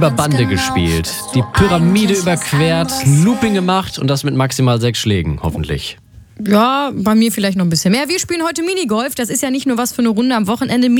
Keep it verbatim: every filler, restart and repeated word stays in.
über Bande gespielt, die Pyramide überquert, ein Looping gemacht und das mit maximal sechs Schlägen, hoffentlich. Ja, bei mir vielleicht noch ein bisschen mehr. Wir spielen heute Minigolf. Das ist ja nicht nur was für eine Runde am Wochenende.